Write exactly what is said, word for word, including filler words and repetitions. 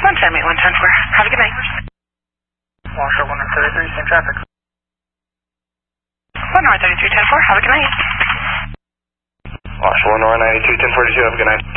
one seven eight one ten four. Have a good night. Washoe one thirty-three, same traffic. one thirty-three ten four. Have a good night. Washoe one ninety-two ten forty-two, have a good night.